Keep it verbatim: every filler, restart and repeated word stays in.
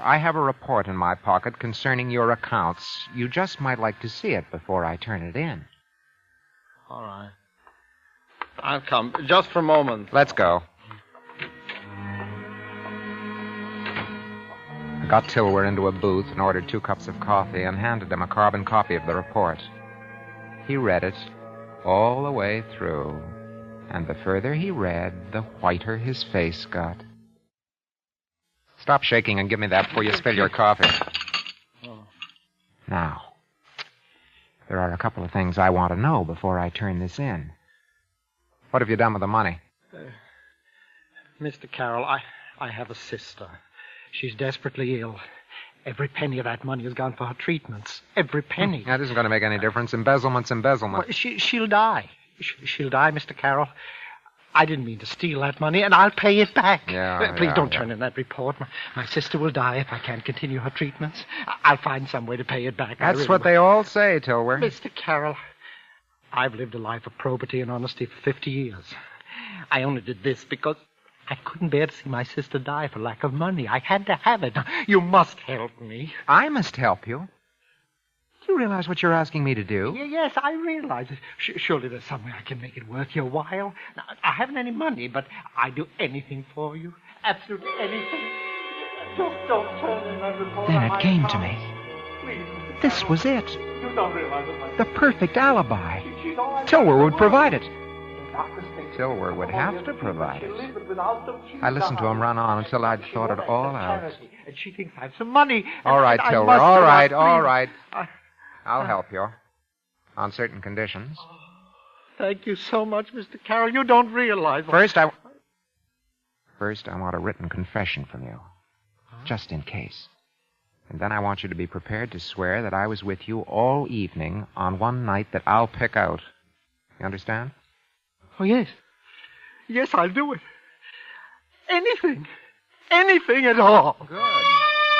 I have a report in my pocket concerning your accounts. You just might like to see it before I turn it in. All right. I'll come. Just for a moment. Let's go. I got Tilwer into a booth and ordered two cups of coffee and handed him a carbon copy of the report. He read it all the way through, and the further he read, the whiter his face got. Stop shaking and give me that before you spill your coffee. Oh. Now, there are a couple of things I want to know before I turn this in. What have you done with the money? Uh, Mister Carroll, I, I have a sister. She's desperately ill. Every penny of that money has gone for her treatments. Every penny. That isn't going to make any difference. Embezzlement's embezzlement. Well, she, she'll die. She, she'll die, Mister Carroll. I didn't mean to steal that money, and I'll pay it back. Yeah, uh, Please yeah, don't yeah. turn in that report. My, my sister will die if I can't continue her treatments. I'll find some way to pay it back. That's really what will. they all say, Tilwer. Mister Carroll, I've lived a life of probity and honesty for fifty years. I only did this because I couldn't bear to see my sister die for lack of money. I had to have it. You must help me. I must help you. Do you realize what you're asking me to do? Y- yes, I realize it. Sh- surely there's some way I can make it worth your while. Now, I haven't any money, but I'd do anything for you. Absolutely anything. Don't, don't turn in that report. Then it came to me. Please. This was it. You don't realize it. My The perfect alibi. She's all I Tilwer would provide it. Doctors think- Tilwer would have to provide it. She'll live, but without them, she'll I listened to die. him run on until I'd She thought it won't all accept out. charity, and she thinks I have some money. All and- right, and I Tilwer. must All go out, right, all please. right. I- I'll help you. On certain conditions. Thank you so much, Mister Carroll. You don't realize. First, I... First, I want a written confession from you. Just in case. And then I want you to be prepared to swear that I was with you all evening on one night that I'll pick out. You understand? Oh, yes. Yes, I'll do it. Anything. Anything at all. Good.